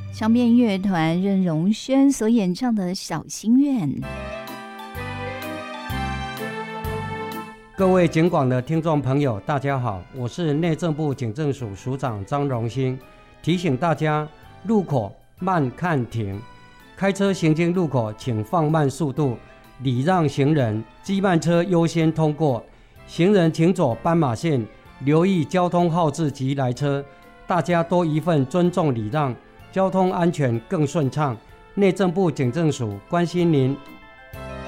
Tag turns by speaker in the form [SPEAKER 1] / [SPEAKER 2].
[SPEAKER 1] 强辩乐团任荣轩所演唱的《小心愿》。
[SPEAKER 2] 各位警广的听众朋友大家好，我是内政部警政署署长张荣兴，提醒大家路口慢看停，开车行经路口请放慢速度，礼让行人，机慢车优先通过，行人请走斑马线，留意交通号志及来车，大家多一份尊重礼让，交通安全更顺畅。内政部警政署关心您。